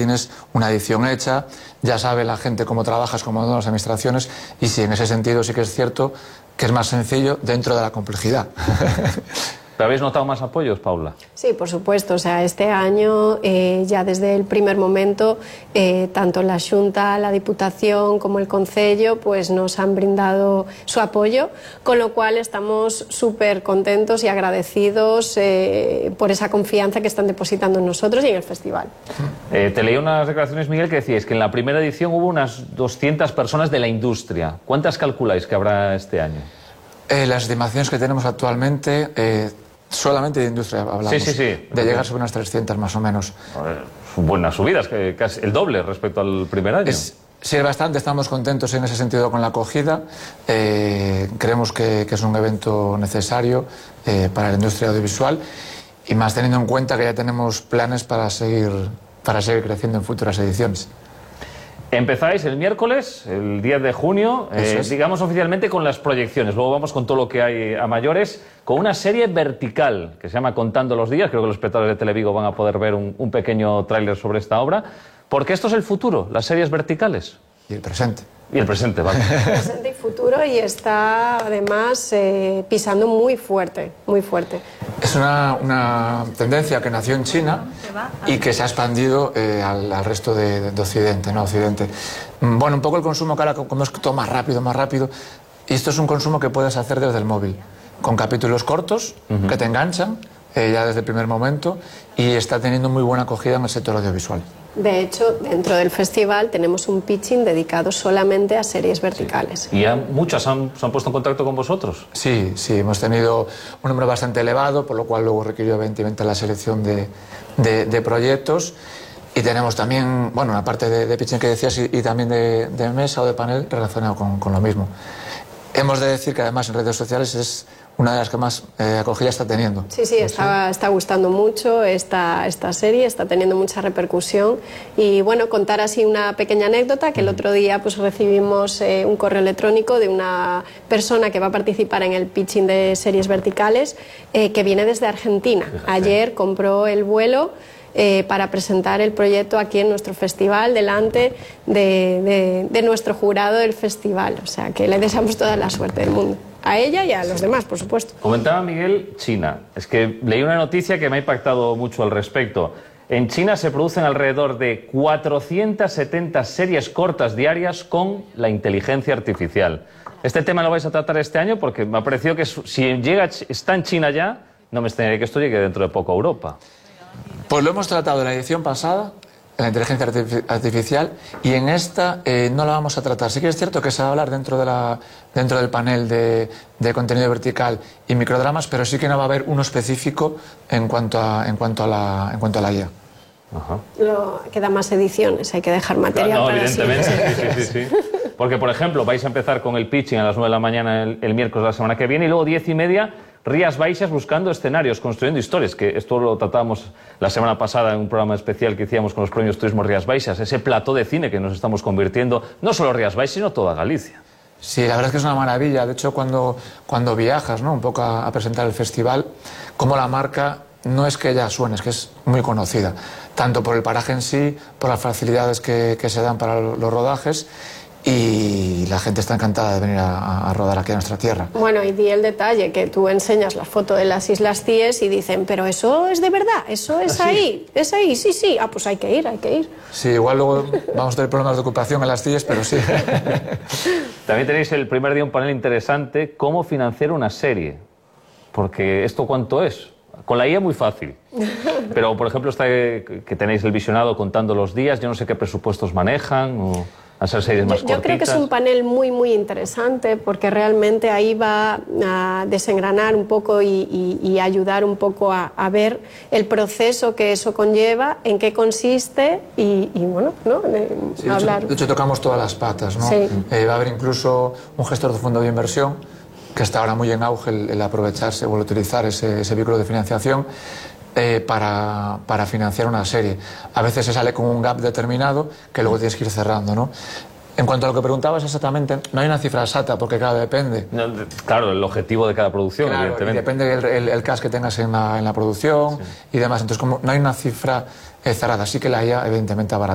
tienes una edición hecha, ya sabe la gente cómo trabajas, cómo van las administraciones, y sí, en ese sentido sí que es cierto que es más sencillo dentro de la complejidad. ¿Pero habéis notado más apoyos, Paula? Sí, por supuesto. O sea, este año, ya desde el primer momento, tanto la Xunta, la Diputación como el Concello, pues nos han brindado su apoyo, con lo cual estamos súper contentos y agradecidos por esa confianza que están depositando en nosotros y en el festival. Te leí unas declaraciones, Miguel, que decíais que en la primera edición hubo unas 200 personas de la industria. ¿Cuántas calculáis que habrá este año? Las estimaciones que tenemos actualmente... solamente de industria hablamos, de llegar sobre unas 300 más o menos. Son buenas subidas, casi el doble respecto al primer año. Sí, es bastante, estamos contentos en ese sentido con la acogida. Creemos que es un evento necesario para la industria audiovisual, y más teniendo en cuenta que ya tenemos planes para seguir creciendo en futuras ediciones. Empezáis el miércoles, el 10 de junio, digamos oficialmente con las proyecciones. Luego vamos con todo lo que hay a mayores, con una serie vertical que se llama Contando los Días. Creo que los espectadores de Televigo van a poder ver un pequeño tráiler sobre esta obra. Porque esto es el futuro, las series verticales. Y el presente. Y el presente, vale. Presente y futuro, y está además pisando muy fuerte, muy fuerte. Es una tendencia que nació en China y que se ha expandido al resto de Occidente, ¿no? Occidente. Bueno, un poco el consumo que ahora, como es todo más rápido, y esto es un consumo que puedes hacer desde el móvil, con capítulos cortos que te enganchan ya desde el primer momento, y está teniendo muy buena acogida en el sector audiovisual. De hecho, dentro del festival tenemos un pitching dedicado solamente a series verticales. ¿Y ya muchas se han puesto en contacto con vosotros? Sí, hemos tenido un número bastante elevado, por lo cual luego requirió evidentemente la selección de proyectos. Y tenemos también, bueno, una parte de pitching que decías, y también de mesa o de panel relacionado con lo mismo. Hemos de decir que además en redes sociales es una de las que más acogida está teniendo. Sí, está gustando mucho esta serie, está teniendo mucha repercusión. Y bueno, contar así una pequeña anécdota, que el otro día pues recibimos un correo electrónico de una persona que va a participar en el pitching de series verticales, que viene desde Argentina. Ayer compró el vuelo para presentar el proyecto aquí en nuestro festival, delante de nuestro jurado del festival. O sea, que le deseamos toda la suerte del mundo. A ella y a los demás, por supuesto. Comentaba Miguel, China. Es que leí una noticia que me ha impactado mucho al respecto. En China se producen alrededor de 470 series cortas diarias con la inteligencia artificial. Este tema lo vais a tratar este año porque me ha parecido que si está en China ya, no me extrañaría que esto llegue dentro de poco a Europa. Pues lo hemos tratado en la edición pasada, la inteligencia artificial, y en esta no la vamos a tratar. Sí que es cierto que se va a hablar dentro del panel de contenido vertical y microdramas, pero sí que no va a haber uno específico en cuanto a la IA. Ajá. Quedan más ediciones, hay que dejar material para evidentemente, sí. Porque, por ejemplo, vais a empezar con el pitching a las 9 de la mañana el miércoles de la semana que viene, y luego 10:30, Rías Baixas buscando escenarios, construyendo historias, que esto lo tratábamos la semana pasada en un programa especial que hicimos con los premios Turismo Rías Baixas, ese plató de cine que nos estamos convirtiendo, no solo Rías Baixas, sino toda Galicia. Sí, la verdad es que es una maravilla. De hecho, cuando viajas, ¿no?, un poco a presentar el festival, como la marca no es que ya suene, es que es muy conocida, tanto por el paraje en sí, por las facilidades que se dan para los rodajes, y la gente está encantada de venir a rodar aquí a nuestra tierra. Bueno, y di el detalle, que tú enseñas la foto de las Islas Cíes y dicen, pero eso es de verdad, eso es ahí, es ahí, sí, pues hay que ir. Sí, igual luego vamos a tener problemas de ocupación en las Cíes, pero sí. También tenéis el primer día un panel interesante, cómo financiar una serie, porque ¿esto cuánto es? Con la IA muy fácil, pero por ejemplo está que tenéis el visionado contando los días, yo no sé qué presupuestos manejan o... hacer series más cortitas. Yo creo que es un panel muy interesante, porque realmente ahí va a desengranar un poco y ayudar un poco a ver el proceso que eso conlleva, en qué consiste y bueno, ¿no? Sí, hablar. De hecho tocamos todas las patas, ¿no? Sí. Va a haber incluso un gestor de fondo de inversión, que está ahora muy en auge el aprovecharse o el utilizar ese vehículo de financiación para financiar una serie. A veces se sale con un gap determinado que luego tienes que ir cerrando, ¿no? En cuanto a lo que preguntabas exactamente, no hay una cifra exacta porque claro, depende. No, claro, el objetivo de cada producción, claro, evidentemente. Depende el cast que tengas en la producción y demás. Entonces, como no hay una cifra cerrada, sí que la IA evidentemente abarata.